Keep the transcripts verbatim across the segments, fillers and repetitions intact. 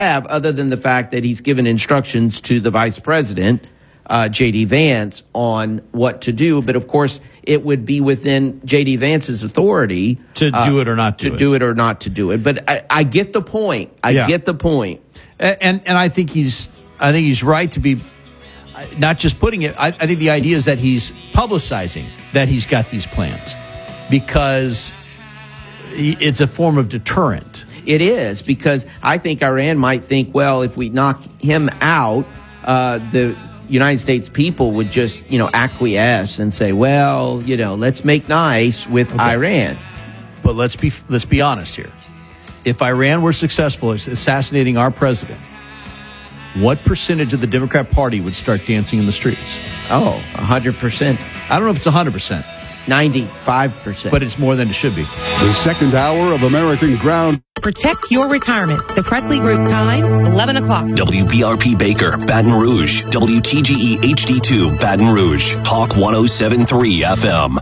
have, other than the fact that he's given instructions to the vice president, uh, J D. Vance, on what to do. But of course, it would be within J D. Vance's authority to do uh, it or not do to it. do it or not to do it. But I, I get the point. I Yeah. get the point. And, and and I think he's I think he's right to be not just putting it. I, I think the idea is that he's publicizing that he's got these plans because he, it's a form of deterrent. It is, because I think Iran might think, well, if we knock him out, uh, the United States people would just, you know, acquiesce and say, well, you know, let's make nice with Okay. Iran. But let's be let's be honest here. If Iran were successful at assassinating our president, what percentage of the Democrat Party would start dancing in the streets? Oh, one hundred percent. I don't know if it's one hundred percent. ninety-five percent. But it's more than it should be. The second hour of American Ground. Protect your retirement. The Presley Group time, eleven o'clock. W B R P Baker, Baton Rouge. W T G E H D two, Baton Rouge. Talk one oh seven point three F M.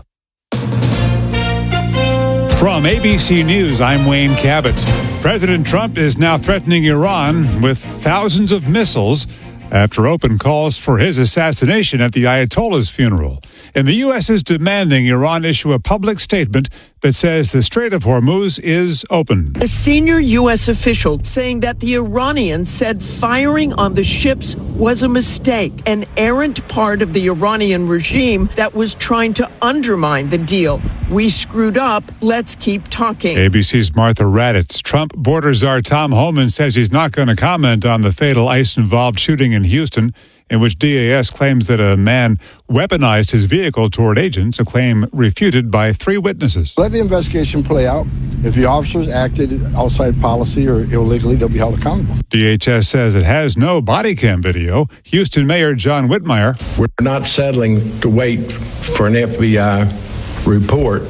From A B C News, I'm Wayne Cabot. President Trump is now threatening Iran with thousands of missiles after open calls for his assassination at the Ayatollah's funeral. And the U S is demanding Iran issue a public statement that says the Strait of Hormuz is open. A senior U S official saying that the Iranians said firing on the ships was a mistake, an errant part of the Iranian regime that was trying to undermine the deal. We screwed up. Let's keep talking. A B C's Martha Raddatz. Trump border czar Tom Homan says he's not going to comment on the fatal ICE-involved shooting in Houston, in which D A S claims that a man weaponized his vehicle toward agents, a claim refuted by three witnesses. Let the investigation play out. If the officers acted outside policy or illegally, they'll be held accountable. D H S says it has no body cam video. Houston Mayor John Whitmire. We're not settling to wait for an F B I report.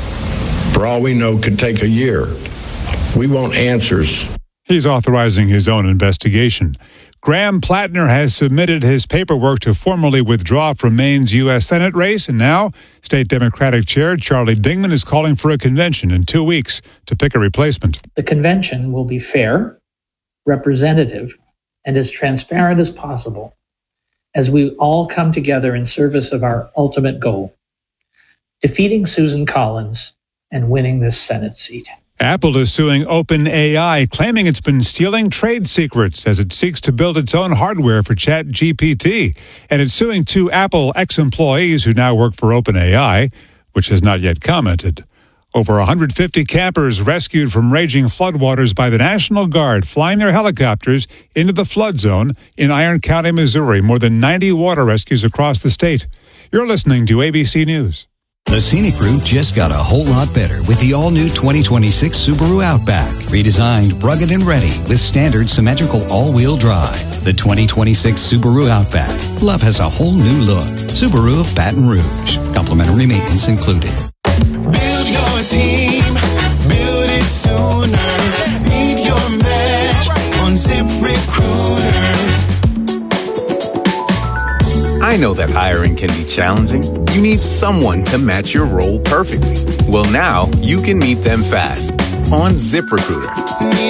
For all we know, could take a year. We want answers. He's authorizing his own investigation. Graham Plattner has submitted his paperwork to formally withdraw from Maine's U S Senate race, and now State Democratic Chair Charlie Dingman is calling for a convention in two weeks to pick a replacement. The convention will be fair, representative, and as transparent as possible as we all come together in service of our ultimate goal, defeating Susan Collins and winning this Senate seat. Apple is suing OpenAI, claiming it's been stealing trade secrets as it seeks to build its own hardware for ChatGPT. And it's suing two Apple ex-employees who now work for OpenAI, which has not yet commented. Over one hundred fifty campers rescued from raging floodwaters by the National Guard, flying their helicopters into the flood zone in Iron County, Missouri. More than ninety water rescues across the state. You're listening to A B C News. The scenic route just got a whole lot better with the all-new twenty twenty-six Subaru Outback. Redesigned, rugged, and ready with standard symmetrical all-wheel drive. The twenty twenty-six Subaru Outback. Love has a whole new look. Subaru of Baton Rouge. Complimentary maintenance included. Build your team. Build it sooner. Need your match on ZipRecruiter. I know that hiring can be challenging. You need someone to match your role perfectly. Well, now you can meet them fast on ZipRecruiter.